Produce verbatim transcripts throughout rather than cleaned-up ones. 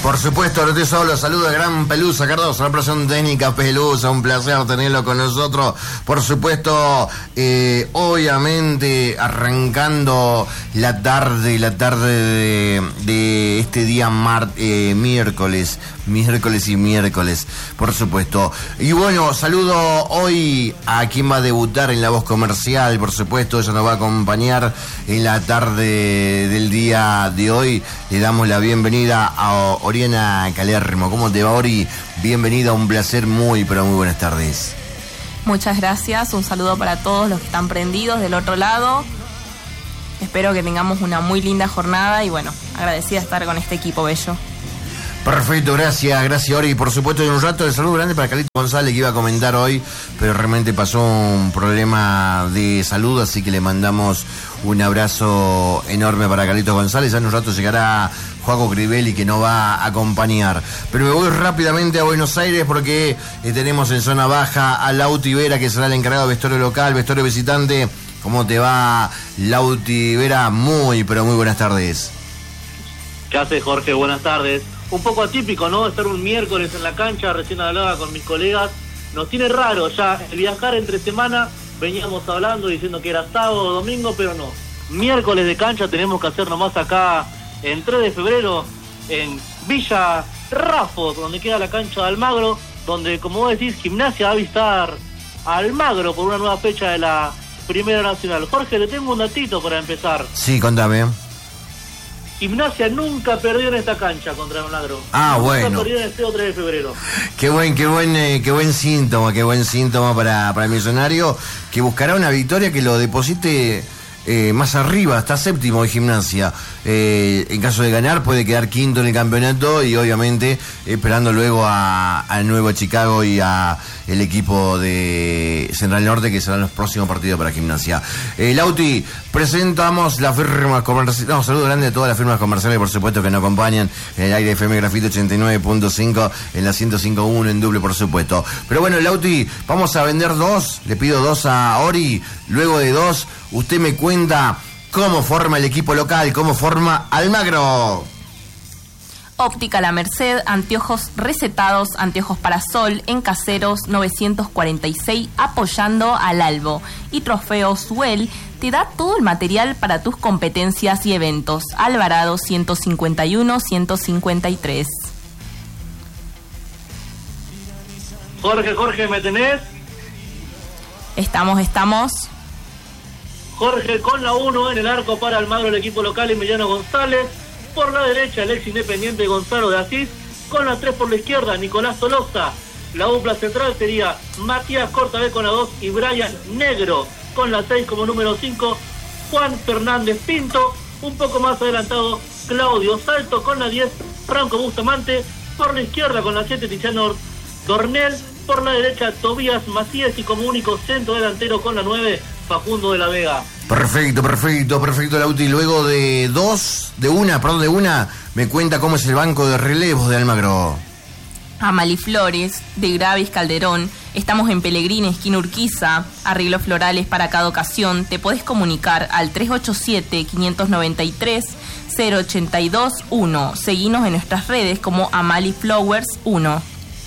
Por supuesto, no te solo, saludo a Gran Pelusa Cardoso, la operación técnica Pelusa, un placer tenerlo con nosotros. Por supuesto, eh, obviamente arrancando la tarde, la tarde de, de este día mar, eh, miércoles, miércoles y miércoles, por supuesto. Y bueno, saludo hoy a quien va a debutar en la voz comercial, por supuesto, ella nos va a acompañar en la tarde del día de hoy. Le damos la bienvenida a Oriana Calermo. ¿Cómo te va, Ori? Bienvenida, un placer, muy, pero muy buenas tardes. Muchas gracias, un saludo para todos los que están prendidos del otro lado. Espero que tengamos una muy linda jornada y bueno, agradecida de estar con este equipo bello. Perfecto, gracias, gracias, Ori. Por supuesto, en un rato de saludo grande para Carlito González, que iba a comentar hoy, pero realmente pasó un problema de salud, así que le mandamos un abrazo enorme para Carlito González. Ya en un rato llegará Juaco Crivelli, que nos va a acompañar. Pero me voy rápidamente a Buenos Aires porque eh, tenemos en zona baja a Lauti Vera, que será el encargado de vestuario local, vestuario visitante. ¿Cómo te va, Lauti Vera? Muy, pero muy buenas tardes. ¿Qué haces, Jorge? Buenas tardes. Un poco atípico, ¿no? Estar un miércoles en la cancha, recién hablaba con mis colegas. Nos tiene raro ya el viajar entre semana. Veníamos hablando diciendo que era sábado o domingo, pero no. Miércoles de cancha tenemos que hacer nomás acá en tres de febrero, en Villa Raffo, donde queda la cancha de Almagro, donde, como vos decís, Gimnasia va a visitar a Almagro por una nueva fecha de la Primera Nacional. Jorge, le tengo un datito para empezar. Sí, contame. Gimnasia nunca perdió en esta cancha contra Almagro. Ah, nunca bueno. Nunca perdió en el tres de febrero. Qué buen, qué buen, eh, qué buen síntoma, qué buen síntoma para, para el Millonario, que buscará una victoria que lo deposite eh, más arriba, hasta séptimo de Gimnasia. Eh, en caso de ganar puede quedar quinto en el campeonato y obviamente esperando luego a, a Nuevo Chicago y a el equipo de Central Norte, que serán los próximos partidos para Gimnasia. Eh, Lauti, presentamos las firmas comerciales. No, saludo grande a todas las firmas comerciales, por supuesto, que nos acompañan en el aire F M Grafito ochenta y nueve punto cinco, en la ciento cinco punto uno en doble, por supuesto. Pero bueno, Lauti, vamos a vender dos. Le pido dos a Ori. Luego de dos, usted me cuenta cómo forma el equipo local, cómo forma Almagro. Óptica La Merced, anteojos recetados, anteojos para sol, en Caseros novecientos cuarenta y seis, apoyando al Albo. Y Trofeos Well te da todo el material para tus competencias y eventos. Alvarado ciento cincuenta y uno, ciento cincuenta y tres. Jorge, Jorge, ¿me tenés? Estamos, estamos. Jorge con la uno en el arco para Almagro, el equipo local, Emiliano González. Por la derecha, el ex independiente Gonzalo de Asís. Con la tres por la izquierda, Nicolás Tolosa. La dupla central sería Matías Cortabé con la dos y Brian Negro con la seis como número cinco. Juan Fernández Pinto. Un poco más adelantado, Claudio Salto con la diez. Franco Bustamante. Por la izquierda con la siete, Tiziano Dornel. Por la derecha, Tobías Macías. Y como único centro delantero con la nueve, Facundo de la Vega. Perfecto, perfecto, perfecto, Lauti. Luego de dos, de una, perdón, de una, me cuenta cómo es el banco de relevos de Almagro. Amali Flores, de Gravis Calderón. Estamos en Pellegrini, esquina Urquiza. Arreglos florales para cada ocasión. Te podés comunicar al tres ocho siete, cinco nueve tres, cero ocho dos uno. Seguinos en nuestras redes como Amali Flowers uno.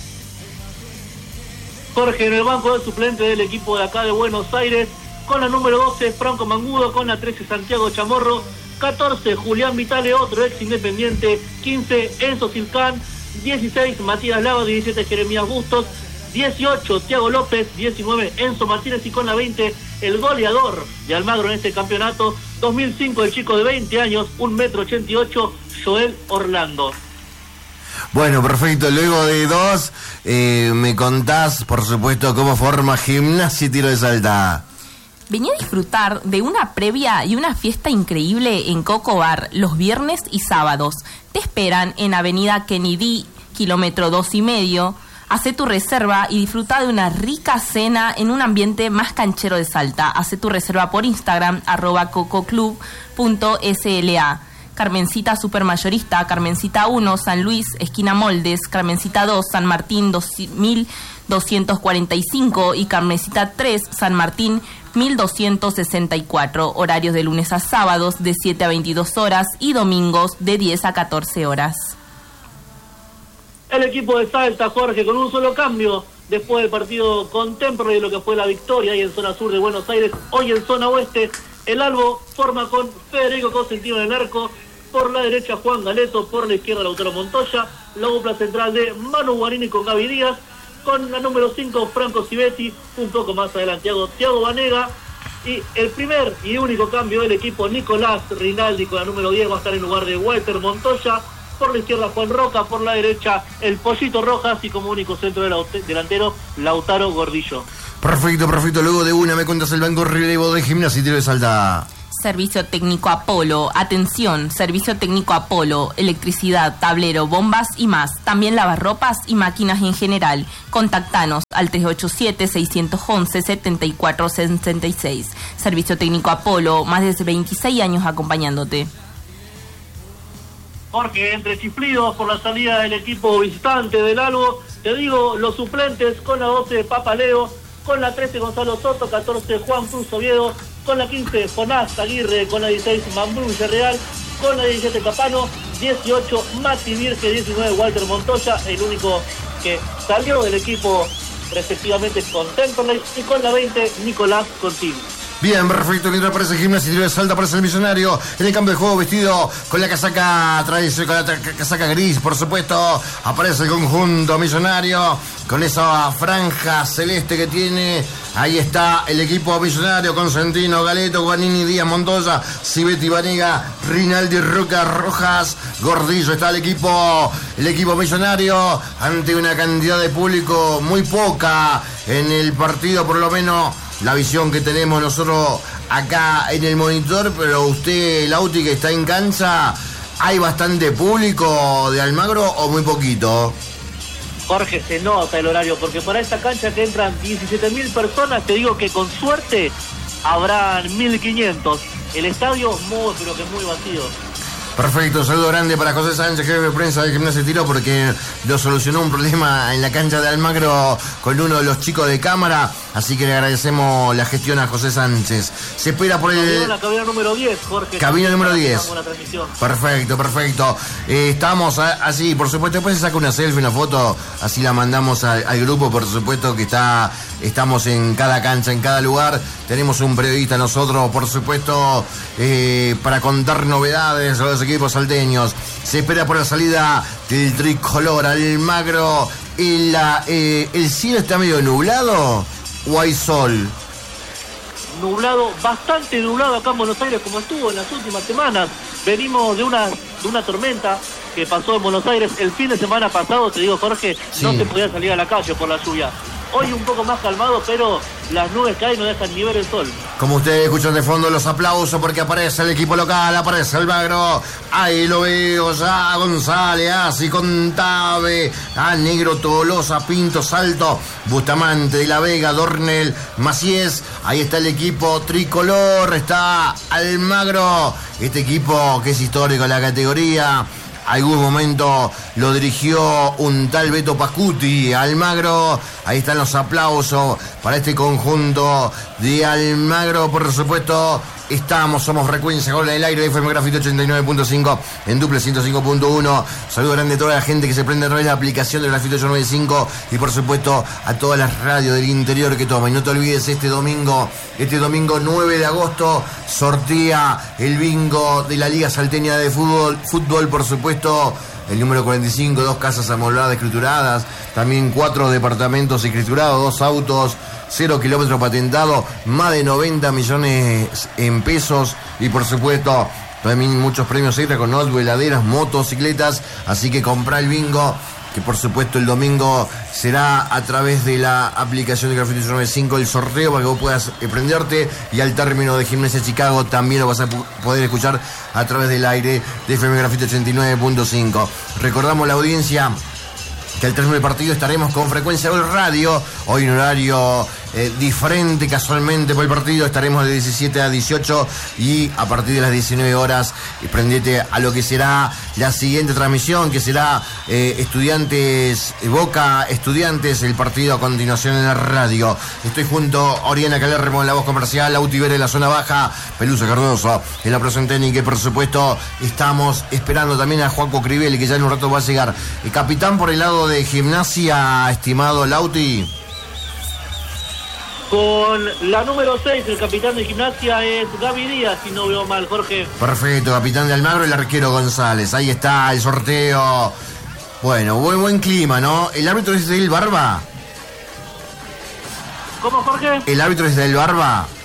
Jorge, en el banco de suplente del equipo de acá de Buenos Aires, con la número doce, Franco Mangudo, con la trece, Santiago Chamorro, catorce, Julián Vitale, otro ex independiente, quince, Enzo Circán, dieciséis, Matías Lava, diecisiete, Jeremías Bustos, dieciocho, Thiago López, diecinueve, Enzo Martínez, y con la veinte, el goleador de Almagro en este campeonato, dos mil cinco, el chico de veinte años, un metro ochenta y ocho, Joel Orlando. Bueno, perfecto. Luego de dos, eh, me contás, por supuesto, cómo forma Gimnasia y Tiro de Salta. Vení a disfrutar de una previa y una fiesta increíble en Coco Bar los viernes y sábados. Te esperan en Avenida Kennedy, kilómetro dos y medio. Hacé tu reserva y disfruta de una rica cena en un ambiente más canchero de Salta. Hacé tu reserva por Instagram, arroba cococlub punto sla. Carmencita Supermayorista, Carmencita uno, San Luis, esquina Moldes, Carmencita dos, San Martín mil doscientos cuarenta y cinco y Carmencita tres, San Martín mil doscientos sesenta y cuatro. Horarios de lunes a sábados de siete a veintidós horas y domingos de diez a catorce horas. El equipo de Salta, Jorge, con un solo cambio después del partido con Temperley, de lo que fue la victoria ahí en zona sur de Buenos Aires, hoy en zona oeste. El Albo forma con Federico Cosentino en el arco, por la derecha Juan Galeto, por la izquierda Lautaro Montoya, la dupla central de Manu Guarini con Gaby Díaz, con la número cinco Franco Civetti, un poco más adelante Thiago Banega, y el primer y único cambio del equipo, Nicolás Rinaldi con la número diez va a estar en lugar de Walter Montoya, por la izquierda Juan Roca, por la derecha el Pollito Rojas y como único centro delantero Lautaro Gordillo. Perfecto, perfecto. Luego de una me cuentas el banco relevo de Gimnasia y Tiro de Salta. Servicio técnico Apolo, atención, servicio técnico Apolo, electricidad, tablero, bombas y más. También lavarropas y máquinas en general. Contactanos al tres ocho siete, seis uno uno, siete cuatro seis seis. Servicio técnico Apolo, más de veintiséis años acompañándote. Jorge, entre chiflidos por la salida del equipo visitante del Albo, te digo, los suplentes con la doce Papaleo, con la trece Gonzalo Soto, catorce Juan Cruz Oviedo, con la quince Jonás Aguirre, con la dieciséis Mambrú Villarreal, con la diecisiete Capano, dieciocho Mati Virge, diecinueve Walter Montoya, el único que salió del equipo respectivamente con Temperley, y con la veinte Nicolás Contini. Bien, perfecto. Mientras aparece Gimnasia y Tiro de Salta, aparece el Millonario en el campo de juego vestido con la casaca tradicional, con la casaca gris, por supuesto. Aparece el conjunto Millonario con esa franja celeste que tiene. Ahí está el equipo Millonario con Centino, Galeto, Guanini, Díaz, Montoya, Civetti, Banega, Rinaldi, Roca, Rojas, Gordillo. Está el equipo, el equipo Millonario ante una cantidad de público muy poca en el partido, por lo menos la visión que tenemos nosotros acá en el monitor, pero usted, Lauti, que está en cancha, ¿hay bastante público de Almagro o muy poquito? Jorge, se nota el horario, porque para esta cancha que entran diecisiete mil personas, te digo que con suerte habrán mil quinientos. El estadio muy, pero que muy vacío. Perfecto, saludo grande para José Sánchez, jefe de prensa de Gimnasia y Tiro, porque lo solucionó un problema en la cancha de Almagro con uno de los chicos de cámara, así que le agradecemos la gestión a José Sánchez. Se espera por el... La cabina número diez, Jorge. Cabina número diez. Perfecto, perfecto. Eh, estamos a, así, por supuesto, después se saca una selfie, una foto, así la mandamos al, al grupo, por supuesto que está... Estamos en cada cancha, en cada lugar. Tenemos un periodista nosotros, por supuesto, eh, para contar novedades a los equipos salteños. Se espera por la salida del tricolor Almagro. ¿El, la, eh, ¿El cielo está medio nublado o hay sol? Nublado, bastante nublado acá en Buenos Aires, como estuvo en las últimas semanas. Venimos de una, de una tormenta que pasó en Buenos Aires el fin de semana pasado. Te digo, Jorge, sí, no se podía salir a la calle por la lluvia. Hoy un poco más calmado, pero las nubes caen y no dejan ni ver el sol. Como ustedes escuchan de fondo los aplausos porque aparece el equipo local, aparece Almagro. Ahí lo veo ya, González, así Contave, a Negro, Tolosa, Pinto, Salto, Bustamante, De la Vega, Dornel, Macíes. Ahí está el equipo tricolor, está Almagro, este equipo que es histórico en la categoría. Algún momento lo dirigió un tal Beto Pascuti, Almagro. Ahí están los aplausos para este conjunto de Almagro. Por supuesto, estamos, somos Frecuencia Gol en el aire de F M Grafito ochenta y nueve punto cinco en Duple ciento cinco punto uno. Saludo grande a toda la gente que se prende a través de la aplicación de Grafito ochocientos noventa y cinco y por supuesto a todas las radios del interior que toman. Y no te olvides, este domingo, este domingo nueve de agosto, sortea el bingo de la Liga Salteña de Fútbol, fútbol por supuesto. El número cuarenta y cinco, dos casas amobladas escrituradas, también cuatro departamentos escriturados, dos autos, cero kilómetros patentados, más de noventa millones en pesos y por supuesto también muchos premios extra con notebook, heladeras, motocicletas, así que comprá el bingo, que por supuesto el domingo será a través de la aplicación de Grafito ochocientos noventa y cinco el sorteo para que vos puedas prenderte, y al término de Gimnasia Chicago también lo vas a poder escuchar a través del aire de F M Grafito ochenta y nueve punto cinco. Recordamos la audiencia que al término del partido estaremos con Frecuencia Gol Radio, hoy en horario eh, diferente casualmente por el partido. Estaremos de diecisiete a dieciocho y a partir de las diecinueve horas eh, prendete a lo que será la siguiente transmisión, que será eh, Estudiantes eh, Boca, Estudiantes, el partido a continuación en la radio. Estoy junto a Oriana Calermo en la voz comercial, Lauti Vera en la zona baja, Pelusa Cardoso en la producción técnica y por supuesto estamos esperando también a Juanco Crivelli, que ya en un rato va a llegar. El capitán por el lado de Gimnasia, estimado Lauti. Con la número seis, el capitán de Gimnasia es Gaby Díaz, si no veo mal, Jorge. Perfecto, capitán de Almagro, el arquero González. Ahí está el sorteo. Bueno, buen, buen clima, ¿no? ¿El árbitro es del Barba? ¿Cómo, Jorge? ¿El árbitro es del Barba?